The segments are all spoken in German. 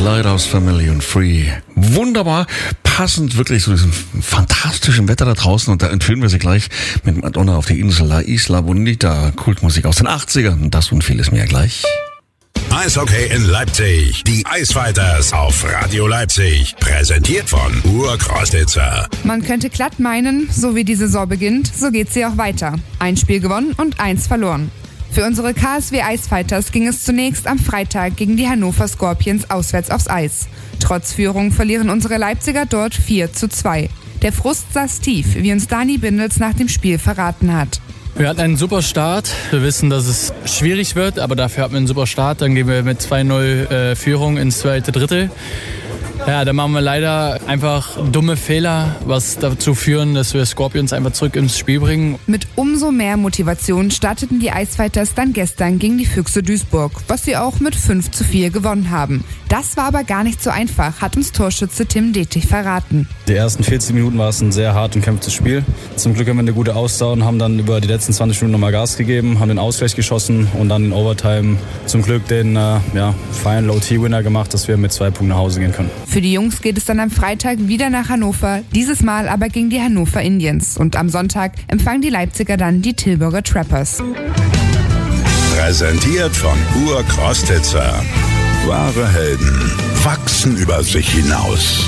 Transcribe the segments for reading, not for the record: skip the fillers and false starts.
Lighthouse Family und Free. Wunderbar, passend wirklich zu diesem fantastischen Wetter da draußen. Und da entführen wir sie gleich mit Madonna auf die Insel La Isla Bonita. Kultmusik aus den 80ern. Das und vieles mehr gleich. Eishockey in Leipzig. Die Eisfighters auf Radio Leipzig. Präsentiert von Urkrostitzer. Man könnte glatt meinen, so wie die Saison beginnt, so geht sie auch weiter. Ein Spiel gewonnen und 1 verloren. Für unsere KSW Eisfighters ging es zunächst am Freitag gegen die Hannover Scorpions auswärts aufs Eis. Trotz Führung verlieren unsere Leipziger dort 4:2. Der Frust saß tief, wie uns Dani Bindels nach dem Spiel verraten hat. Wir hatten einen super Start. Wir wissen, dass es schwierig wird, aber dafür hatten wir einen super Start. Dann gehen wir mit 2:0 Führung ins zweite Drittel. Ja, da machen wir leider einfach dumme Fehler, was dazu führen, dass wir Scorpions einfach zurück ins Spiel bringen. Mit umso mehr Motivation starteten die Eisfighters dann gestern gegen die Füchse Duisburg, was sie auch mit 5:4 gewonnen haben. Das war aber gar nicht so einfach, hat uns Torschütze Tim Detig verraten. Die ersten 40 Minuten war es ein sehr hart umkämpftes Spiel. Zum Glück haben wir eine gute Ausdauer und haben dann über die letzten 20 Minuten nochmal Gas gegeben, haben den Ausgleich geschossen und dann in Overtime zum Glück den Final OT-Winner gemacht, dass wir mit 2 Punkten nach Hause gehen können. Für die Jungs geht es dann am Freitag wieder nach Hannover, dieses Mal aber gegen die Hannover Indians. Und am Sonntag empfangen die Leipziger dann die Tilburger Trappers. Präsentiert von Urkrostitzer. Wahre Helden wachsen über sich hinaus.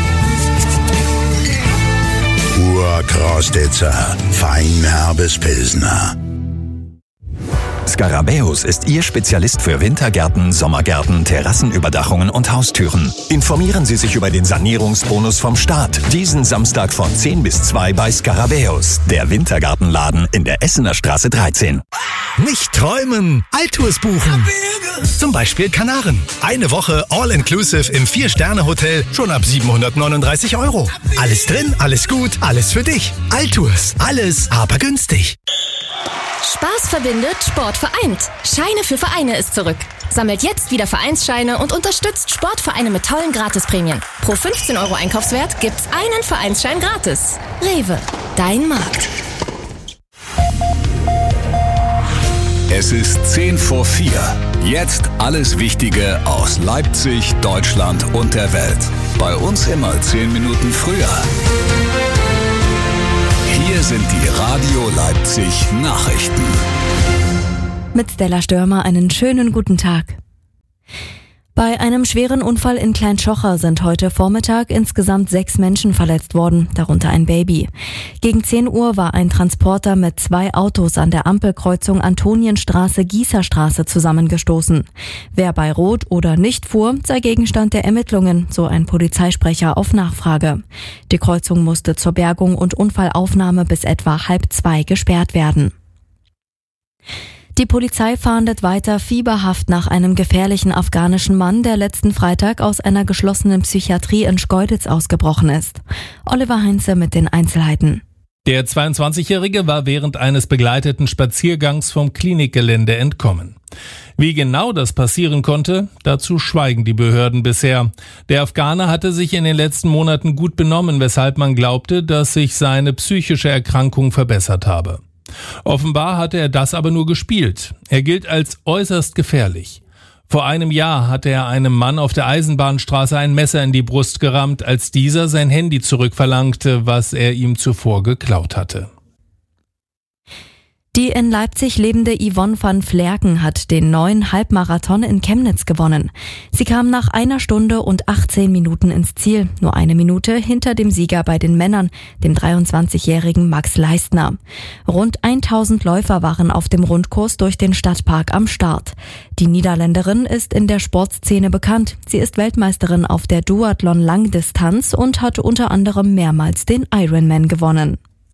Urkrostitzer. Feinherbes Pilsner. Scarabäus ist Ihr Spezialist für Wintergärten, Sommergärten, Terrassenüberdachungen und Haustüren. Informieren Sie sich über den Sanierungsbonus vom Staat. Diesen Samstag von 10 bis 2 bei Scarabäus, der Wintergartenladen in der Essener Straße 13. Nicht träumen, Altours buchen. Zum Beispiel Kanaren. Eine Woche All-Inclusive im 4-Sterne-Hotel schon ab 739 €. Alles drin, alles gut, alles für dich. Altours, alles aber günstig. Spaß verbindet, Sport vereint. Scheine für Vereine ist zurück. Sammelt jetzt wieder Vereinsscheine und unterstützt Sportvereine mit tollen Gratisprämien. Pro 15 € Einkaufswert gibt's einen Vereinsschein gratis. Rewe, dein Markt. Es ist 3:10. Jetzt alles Wichtige aus Leipzig, Deutschland und der Welt. Bei uns immer 10 Minuten früher. Hier sind die Radio Leipzig Nachrichten. Mit Stella Störmer einen schönen guten Tag. Bei einem schweren Unfall in Kleinschocher sind heute Vormittag insgesamt 6 Menschen verletzt worden, darunter ein Baby. Gegen 10 Uhr war ein Transporter mit 2 Autos an der Ampelkreuzung Antonienstraße-Gießerstraße zusammengestoßen. Wer bei Rot oder nicht fuhr, sei Gegenstand der Ermittlungen, so ein Polizeisprecher auf Nachfrage. Die Kreuzung musste zur Bergung und Unfallaufnahme bis etwa 1:30 gesperrt werden. Die Polizei fahndet weiter fieberhaft nach einem gefährlichen afghanischen Mann, der letzten Freitag aus einer geschlossenen Psychiatrie in Schkeuditz ausgebrochen ist. Oliver Heinze mit den Einzelheiten. Der 22-Jährige war während eines begleiteten Spaziergangs vom Klinikgelände entkommen. Wie genau das passieren konnte, dazu schweigen die Behörden bisher. Der Afghaner hatte sich in den letzten Monaten gut benommen, weshalb man glaubte, dass sich seine psychische Erkrankung verbessert habe. Offenbar hatte er das aber nur gespielt. Er gilt als äußerst gefährlich. Vor einem Jahr hatte er einem Mann auf der Eisenbahnstraße ein Messer in die Brust gerammt, als dieser sein Handy zurückverlangte, was er ihm zuvor geklaut hatte. Die in Leipzig lebende Yvonne van Vlerken hat den neuen Halbmarathon in Chemnitz gewonnen. Sie kam nach 1 Stunde und 18 Minuten ins Ziel, nur 1 Minute hinter dem Sieger bei den Männern, dem 23-jährigen Max Leistner. Rund 1000 Läufer waren auf dem Rundkurs durch den Stadtpark am Start. Die Niederländerin ist in der Sportszene bekannt. Sie ist Weltmeisterin auf der Duathlon-Langdistanz und hat unter anderem mehrmals den Ironman gewonnen.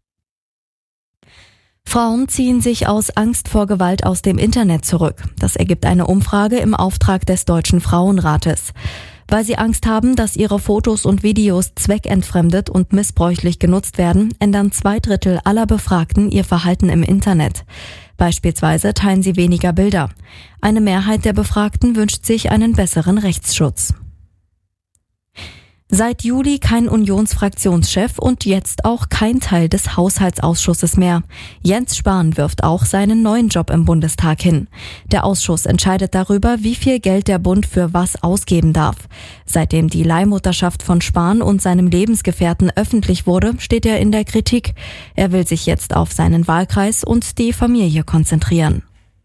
Frauen ziehen sich aus Angst vor Gewalt aus dem Internet zurück. Das ergibt eine Umfrage im Auftrag des Deutschen Frauenrates. Weil sie Angst haben, dass ihre Fotos und Videos zweckentfremdet und missbräuchlich genutzt werden, ändern 2/3 aller Befragten ihr Verhalten im Internet. Beispielsweise teilen sie weniger Bilder. Eine Mehrheit der Befragten wünscht sich einen besseren Rechtsschutz. Seit Juli kein Unionsfraktionschef und jetzt auch kein Teil des Haushaltsausschusses mehr. Jens Spahn wirft auch seinen neuen Job im Bundestag hin. Der Ausschuss entscheidet darüber, wie viel Geld der Bund für was ausgeben darf. Seitdem die Leihmutterschaft von Spahn und seinem Lebensgefährten öffentlich wurde, steht er in der Kritik. Er will sich jetzt auf seinen Wahlkreis und die Familie konzentrieren.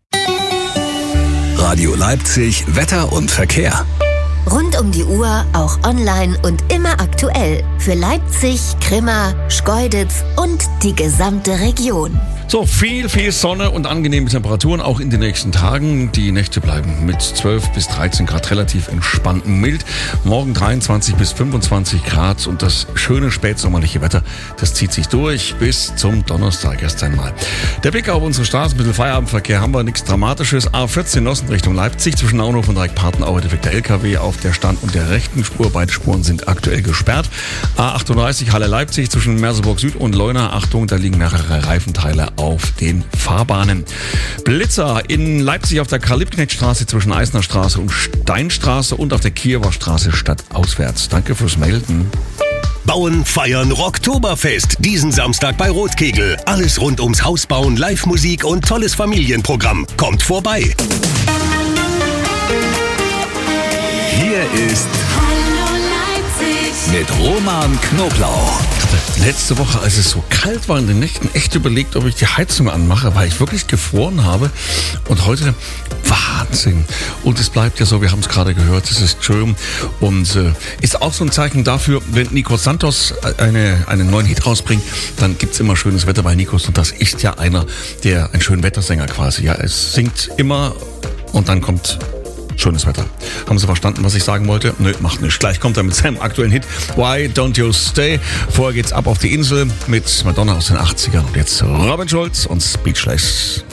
Radio Leipzig, Wetter und Verkehr. Rund um die Uhr, auch online und immer aktuell. Für Leipzig, Grimma, Schkeuditz und die gesamte Region. So, viel Sonne und angenehme Temperaturen auch in den nächsten Tagen. Die Nächte bleiben mit 12 bis 13 Grad relativ entspannt und mild. Morgen 23 bis 25 Grad und das schöne spätsommerliche Wetter, das zieht sich durch bis zum Donnerstag erst einmal. Der Blick auf unsere Straßen, ein bisschen Feierabendverkehr haben wir, nichts Dramatisches. A14 Osten Richtung Leipzig zwischen Naunhof und Dreieckparten arbeitet der LKW auf der Stand- und der rechten Spur. Beide Spuren sind aktuell gesperrt. A38 Halle Leipzig zwischen Merseburg Süd und Leuna. Achtung, da liegen mehrere Reifenteile auf den Fahrbahnen. Blitzer in Leipzig auf der Karl-Liebknecht-Straße zwischen Eisner Straße und Steinstraße und auf der Kiewer Straße stadtauswärts. Danke fürs Melden. Bauen, feiern, Rocktoberfest. Diesen Samstag bei Rotkegel. Alles rund ums Hausbauen, Live-Musik und tolles Familienprogramm. Kommt vorbei. Hier ist mit Roman Knoblauch. Letzte Woche, als es so kalt war in den Nächten, echt überlegt, ob ich die Heizung anmache, weil ich wirklich gefroren habe. Und heute, Wahnsinn. Und es bleibt ja so, wir haben es gerade gehört, es ist schön. Und ist auch so ein Zeichen dafür, wenn Nico Santos einen neuen Hit rausbringt, dann gibt's immer schönes Wetter bei Nikos. Und das ist ja einer, der ein Schönwettersänger quasi. Ja, es singt immer und dann kommt schönes Wetter. Haben Sie verstanden, was ich sagen wollte? Nö, macht nichts. Gleich kommt er mit seinem aktuellen Hit Why Don't You Stay. Vorher geht's ab auf die Insel mit Madonna aus den 80ern. Und jetzt Robin Schulz und Speechless.